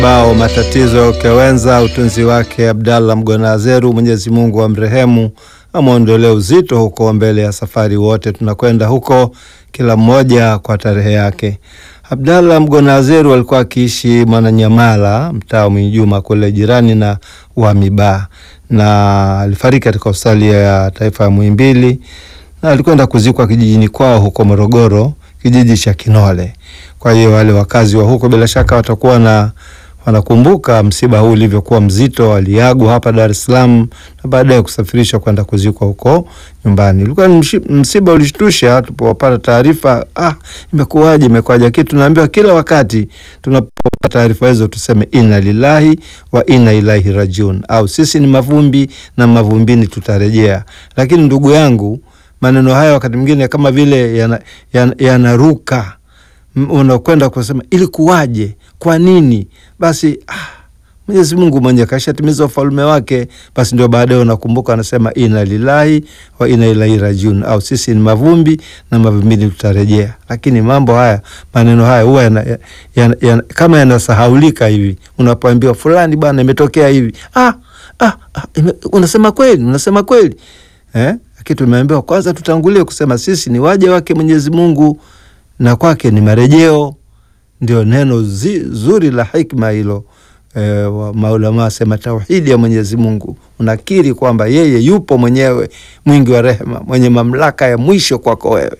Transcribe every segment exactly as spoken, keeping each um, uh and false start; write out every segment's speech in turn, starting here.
Bao matatizo ya ukewenza, utunzi wake Abdallah Mgonazeru, Mwenyezi Mungu amrehemu, amuondolee uzito huko mbele ya safari. Wote tunakwenda huko, kila mmoja kwa tarehe yake. Abdallah Mgonazeru alikuwa akiishi Mwananyamala, mtaa Mwinjuma kule jirani na Wamiba, na alifariki katika hospitali ya taifa ya Muhimbili, na alikwenda kuzikwa kijijini kwao huko Morogoro, kijiji cha Kinole. Kwa hiyo wale wakazi wa huko bila shaka watakuwa na wanakumbuka msiba huu ulivyokuwa mzito. Aliagwa hapa Dar es Salaam na baadaye kusafirishwa kwenda kuzikwa huko nyumbani. Ilikuwa msiba ulishtusha tulipopata taarifa. Ah, imekuwaje imekuwaje? Kitu tunaambiwa kila wakati tunapopata taarifa hizo tuseme inna lillahi wa inna ilaihi rajiun, au sisi ni mavumbi na mavumbini tutarejea. Lakini ndugu yangu, maneno haya wakati mwingine kama vile yanaruka yana, yana unakwenda kusema ilikuwaje, kwa nini? Basi ah, Mwenyezi Mungu mwenye kashatimiza ufalme wake, basi ndio baadaye unakumbuka anasema inna lillahi wa inna ilaihi rajiun, au sisi ni mavumbi na mavumbini tutarejea. Lakini mambo haya, maneno haya huwa yana, yana, yana, kama yanasahaulika hivi. Unapoambiwa fulani bwana imetokea hivi, ah ah, ah ime, unasema kweli, unasema kweli. Eh? Kitu tumeambiwa kwanza tutangulie kusema sisi ni waja wake Mwenyezi Mungu na kwake ni marejeo. Ndio neno zi, zuri la hikma hilo. E, maulama sema tauhidi ya Mwenyezi Mungu, unakiri kwamba yeye yupo mwenyewe, mwingi wa rehema, mwenye mamlaka ya mwisho kwako wewe.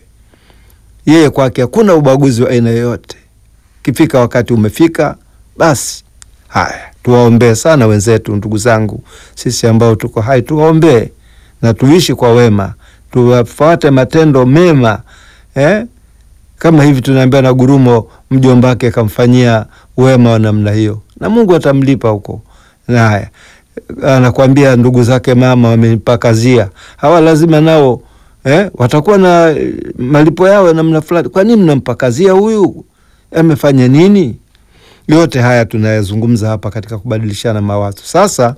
Yeye kwake hakuna ubaguzi wa aina yoyote. Kifika wakati umefika, basi haya tuwaombee sana wenzetu. Ndugu zangu, sisi ambao tuko hai tuwaombee na tuishi kwa wema, tuwafuate matendo mema. Eh? Kama hivi tunaambia na Gurumo mjomba wake kamfanyia wema wa namna hiyo, na Mungu atamlipa huko. Na haya anakuambia ndugu zake mama wamenipakazia, hawa lazima nao eh watakuwa na malipo yao namna fulani. Kwa nini mnampakazia huyu? Amefanya nini? Yote haya tunayazungumza hapa katika kubadilishana mawazo. Sasa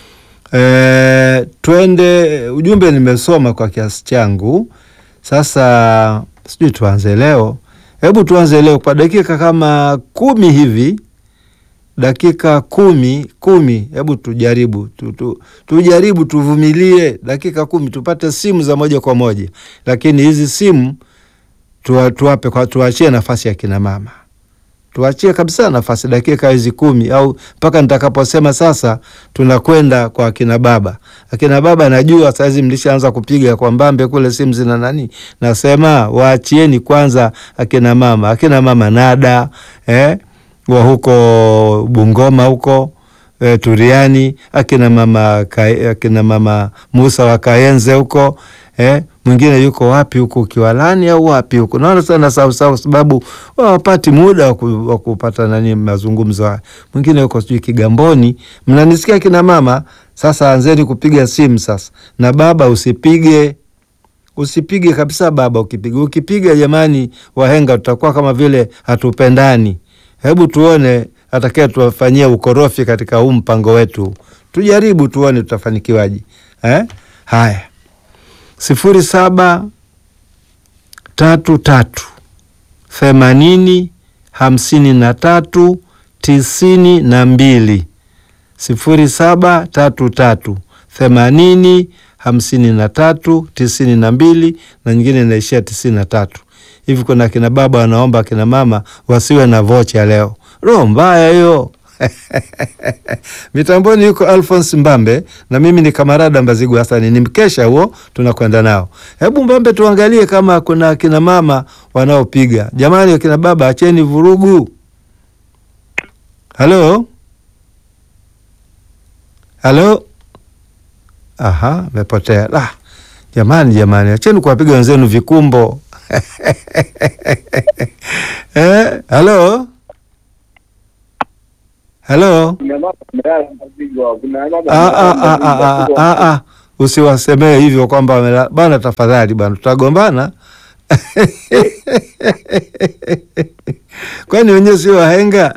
eh twende, ujumbe nimesoma kwa kiasi changu. Sasa sijui tuanze leo. Hebu tuanze leo kwa dakika kama kumi hivi. Dakika kumi, kumi. Hebu tujaribu. Tu, tu, tujaribu tuvumilie dakika kumi tupate simu za moja kwa moja. Lakini hizi simu tuwa, tuwape kwa tuachie nafasi ya kina mama. Tuachie kabisa nafasi dakika hizi kumi, au mpaka nitakaposema sasa tunakwenda kwa kina baba. Akina baba najua saa hizi mlishaanza kupiga kwa mbambe kule simu zina nani. Nasema waachieni kwanza akina mama. Akina mama Nada eh wa huko Bungoma huko eh, Turiani, akina mama Kai, akina mama Musa wa Kayenze huko eh mwingine yuko wapi huko Kiwalani au wapi huko. Naona sana sawa sawa sababu wapati muda wa kupata nani mazungumzo. Mwingine yuko sijui Kigamboni. Mnanisikia kina mama? Sasa anzeni kupiga simu sasa. Na baba usipige. Usipige kabisa baba ukipiga. Ukipiga jamani wahenga tutakuwa kama vile hatupendani. Hebu tuone atakaye tuwafanyia ukorofi katika huu mpango wetu. Tujaribu tuone tutafanikiwaje. Eh? Haya. Sifuri saba tatu tatu themanini hamsini na tatu tisini na mbili. Sifuri saba tatu tatu themanini hamsini na tatu tisini na mbili, na nyingine inaishia tisini na tatu. Hivi kuna kina baba wanaomba kina mama wasiwe na vocha leo. Roho mbaya hiyo. Mitamboni yuko Alphonse Mbambe na mimi ni Kamarada Mbazigu Hasani. Ni mkesha huo tunakwenda nao. Hebu Mbambe tuangalie kama kuna kina mama wanaopiga. Jamani kina baba acheni vurugu. Halo? Halo? Aha, mepotea. Ah, jamani jamani acheni kuwapiga wenzenu vikumbo. Eh, halo? Hello? Ah ah ah ah ah ah. Usiwasemee hivyo kwamba bana tafadhali bana tutagombana. Kwani wenyewe si wahenga?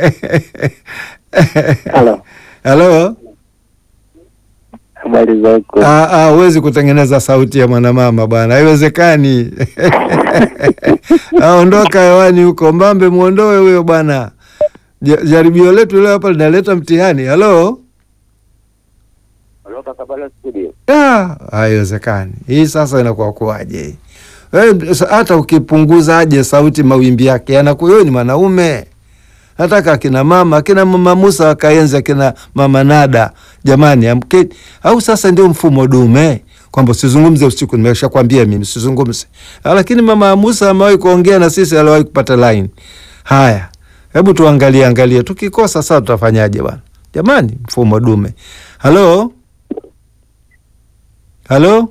Hello. Hello? Habari zako? Ah ah, huwezi kutengeneza sauti ya mwanamama bwana. Haiwezekani. Aondoka hewani huko Mbambe, muondoe huyo bwana. Ja- jaribio letu leo hapa linaleta mtihani. Halo? Halo kaka pale studio. Ah, haiwezekani. Hii sasa inakuwa kuaje? Wewe hata ukipunguza aje sauti mawimbi yake yanakuwa, wewe ni mwanaume. Nataka akina mama, akina mama Musa wakaenza, akina mama Nada. Jamani, amkeni. Au sasa ndio mfumo dume kwamba usizungumze usiku, nimeshakwambia mimi usizungumze. Lakini mama Musa amewahi kuongea na sisi, aliwahi kupata line. Haya. Hebu tuangalie angalie, tukikosa sasa tutafanyaje bwana? Jamani, mfumo dume. Halo? Halo?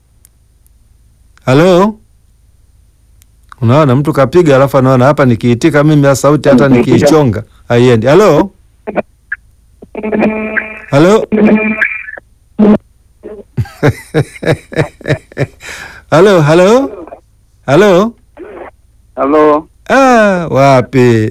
Halo? Unaona mtu kapiga, alafu anaona hapa nikiitika mimi ya sauti hata nikiichonga haiendi. Halo? Halo? Halo, halo? Halo? Halo. Ah, wapi?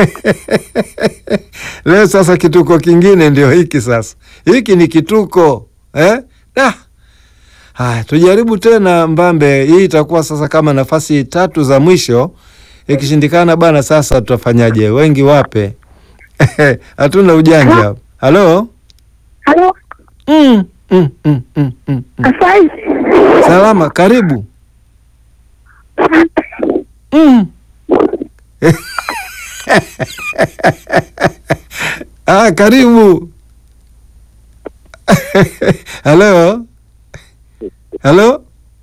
Leo sasa kituko kingine ndio hiki sasa. Hiki ni kituko. Eh? Ah. Haya, tujaribu tena Mbambe. Hii itakuwa sasa kama nafasi tatu za mwisho. Ikishindikana bana, sasa tutafanyaje? Wengi wape. Hatuna ujanja. Halo? Halo. Mm, mm, mm, mm, mm. Asante. Salama, karibu. Mm. Ah, karibu. Halo? Halo?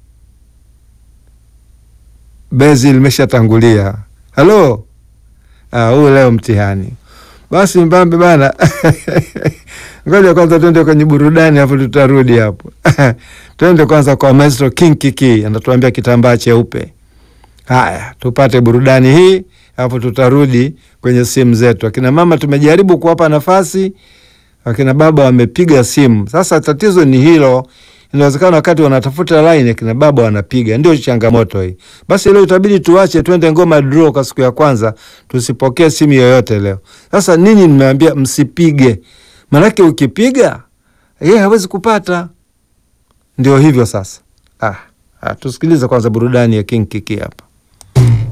Bezi limeshatangulia. Halo? Ah, huu leo mtihani. Basi Mbambe bana. Ngoja kwanza tuende kwenye burudani hapo tutarudi hapo. Tuende kwanza kwa Maestro King Kiki, anatuambia kitambaa cheupe. Haya, tupate burudani hii, hapo tutarudi kwenye simu zetu. Akina mama tumejaribu kuwapa nafasi, akina baba wamepiga simu. Sasa tatizo ni hilo, inawezekana wakati wanatafuta line akina baba wanapiga, ndio changamoto hii. Basi leo itabidi tuache twende ngoma draw kwa siku ya kwanza, tusipokee simu yoyote leo. Sasa nini nimeambia msipige? Maanake ukipiga yeye hawezi kupata. Ndio hivyo sasa. Ah, ah tusikilize kwanza burudani ya King Kiki hapa.